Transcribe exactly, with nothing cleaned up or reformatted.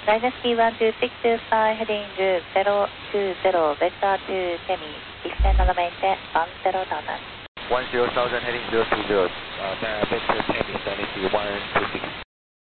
Dynasty one two six two five heading zero two zero, vector to semi, descend nuovamente one zero thousand. one zero thousand heading zero two zero, uh, vector semi, Dynasty one two six.